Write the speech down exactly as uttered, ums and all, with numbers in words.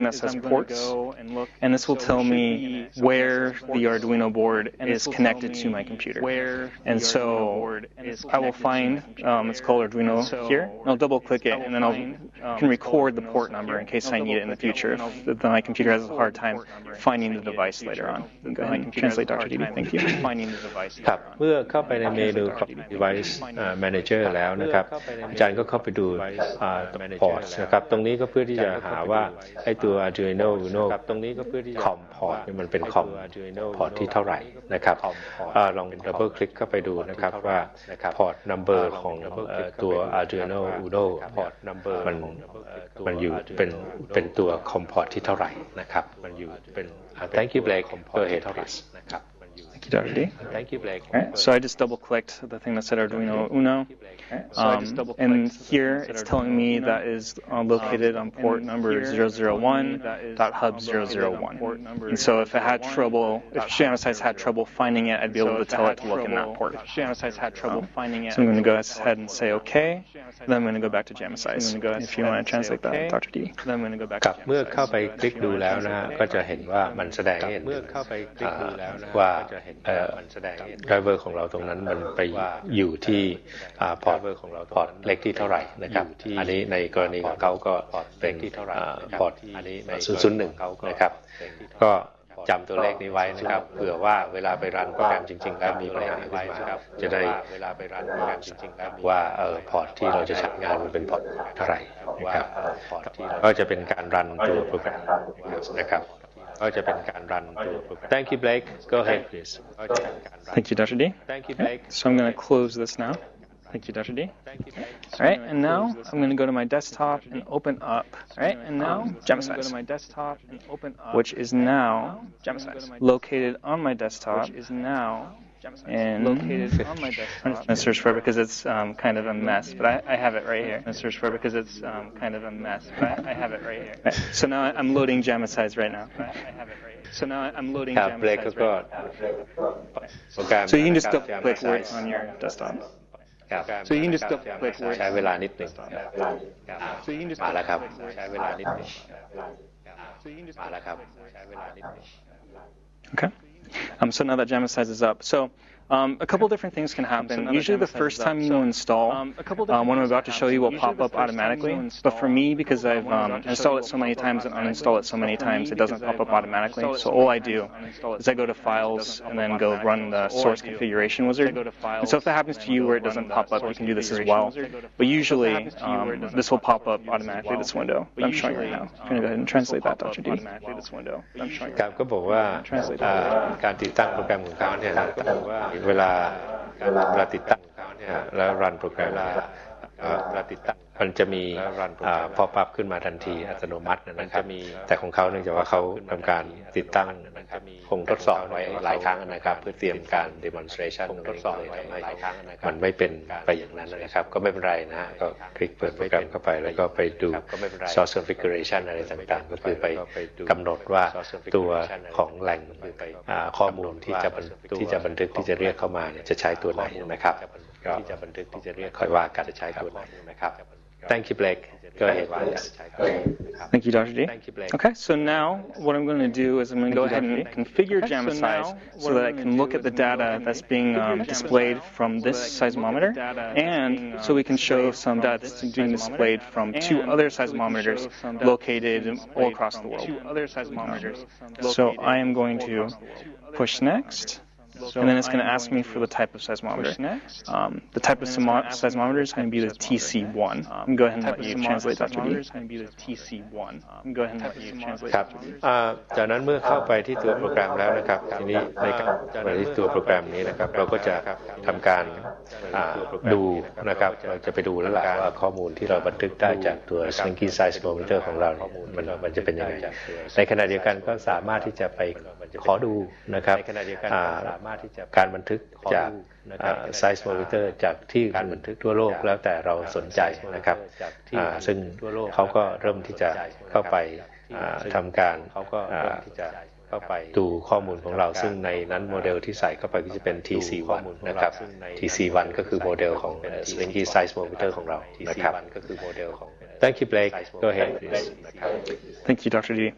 that says ports, and this will tell me where the Arduino board is connected to my computer. And so I will find, um, it's called Arduino here, and I'll double click it, and then I'll can record the port number in case I need it in the future if my computer has a hard time finding the device later on. Go ahead and translate, Doctor D B. Thank you. ครับเมื่อเข้าไปในเมนูของ device manager แล้วนะครับอาจารย์ก็เข้าไปดู port นะครับตรงนี้ก็เพื่อที่จะหาว่าไอ้ตัว Arduino Uno com port มันเป็น com port ที่เท่าไหร่นะครับลอง double click เข้าไปดูนะครับว่า port number ของตัว Arduino Uno port number มันมันอยู่เป็นเป็นตัว com port ที่เท่าไหร่นะครับมันอยู่เป็น thank you Blake go ahead please นะครับ Thank you, Doctor D. Thank you, Blake. All right, so I just double-clicked the thing that said Arduino Uno, um, and here it's telling me that is uh, located on port number zero zero one dot hub zero zero one. And so if it had trouble, if Jamisize had trouble finding it, I'd be able to tell it to look in that port. Um, so I'm going to go ahead and say OK, then I'm going to go back to Jamisize. If you want to translate that, Doctor D. Then I'm going to go back to Jamisize. เมื่อเข้าไปคลิกดูแล้วนะก็จะเห็นว่ามันแสดงเห็นว่าไดรเวอร์ของเราตรงนั้นมันไปอยู่ที่พอร์ตพอร์ตเล็กที่เท่าไหร่นะครับอันนี้ในกรณีของเขาก็เป็นพอร์ตศูนย์ศูนย์หนึ่งนะครับก็จำตัวเลขนี้ไว้นะครับเผื่อว่าเวลาไปรันโปรแกรมจริงๆแล้วมีปัญหาขึ้นมาจะได้ว่าเออพอร์ตที่เราจะใช้งานมันเป็นพอร์ตเท่าไหร่นะครับก็จะเป็นการรันตัวโปรแกรมนะครับก็จะเป็นการรันตัวโปรแกรม Thank you Blake go ahead please Thank you Doctor D Thank you Blake so I'm going to close this now Thank you, Doctor D. All right, and now I'm going to go to my desktop and open up. All right, and now Jamisize, which is now located on my desktop. And located on my desktop. I'm going to search for it because it's um, kind of a mess, but I, I have it right here. I'm going to search for it because it's um, kind of a mess, but I, I have it right here. Right. So now I'm loading Jamisize right now. I have it right here. So now I'm loading Jamisize right now. So you can just double click where it's on your desktop. So you can just double click where it's ใช้เวลานิดนึง So you can just มาแล้วครับใช้เวลานิดนึงมาแล้วครับ Okay. Um, so now that Jamisize is up. So um, a couple different things can happen. Usually the first time you install, um, what I'm about to show you will pop up automatically. But for me, because I've um, installed it so many times and uninstalled it so many times, it doesn't pop up automatically. So all I do is I go to Files and then go run the Source Configuration Wizard. And so if that happens to you where it doesn't pop up, you can do this as well. But usually um, this will pop up automatically, this window that I'm showing right now. I'm going to go ahead and translate that, Doctor D. ครับก็บอกว่าการติดตั้งโปรแกรมของเขาเนี่ยเวลาเวลาติดตั้งเขาเนี่ยแล้วรันโปรแกรมเวลาติดตั้งมันจะมีพอปั๊บขึ้นมาทันทีอัตโนมัตินะครับแต่ของเขาเนื่องจากว่าเขาทำการติดตั้งคงทดสอบไว้หลายครั้งนะครับเพื่อเตรียมการ demonstration ทดสอบไว้หลายครั้งมันไม่เป็นไปอย่างนั้นนะครับก็ไม่เป็นไรนะก็คลิกเปิดโปรแกรมเข้าไปแล้วก็ไปดู source configuration อะไรต่างๆก็คือไปกำหนดว่าตัวของแหล่งข้อมูลที่จะที่จะบันทึกที่จะเรียกเข้ามาเนี่ยจะใช้ตัวไหนนะครับที่จะบันทึกที่จะเรียกค่อยว่ากันจะใช้ตัวไหนนะครับ Thank you Blake go ahead Thank you Doctor D Okay so now what I'm going to do is I'm going to go ahead and configure Jamisize so that I can look at the data that's being um, displayed from this seismometer and so we can show some data that's being displayed from two other seismometers located all across the world. So I am going to push next. And then it's going to ask me for the type of seismometer. Um, the type of seismometer is going to be the T C one. I'm going to go ahead and let you translate, Doctor D. Go ahead and let you translate. ครับจากนั้นเมื่อเข้าไปที่ตัวโปรแกรมแล้วนะครับทีนี้ในการไปที่ตัวโปรแกรมนี้นะครับเราก็จะทำการดูนะครับเราจะไปดูแล้วล่ะว่าข้อมูลที่เราบันทึกได้จากตัว Slinky Seismometer ของเรามันมันจะเป็นยังไงในขณะเดียวกันก็สามารถที่จะไปขอดูนะครับการบันทึกจากไซส์โมมิเตอร์จากที่การบันทึกทั่วโลกแล้วแต่เราสนใจนะครับซึ่งเขาก็เริ่มที่จะเข้าไปทำการดูข้อมูลของเราซึ่งในนั้นโมเดลที่ใส่เข้าไปก็จะเป็น ที ซี วัน นะครับ ที ซี วัน ก็คือโมเดลของ Slinky Seismometer ของเรานะครับ Thank you Blake go ahead please Thank you Doctor D